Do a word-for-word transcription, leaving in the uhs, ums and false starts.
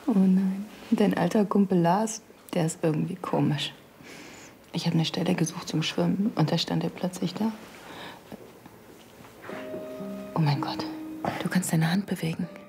Oh nein. Dein alter Kumpel Lars, der ist irgendwie komisch. Ich habe eine Stelle gesucht zum Schwimmen und da stand er plötzlich da. Oh mein Gott, du kannst deine Hand bewegen.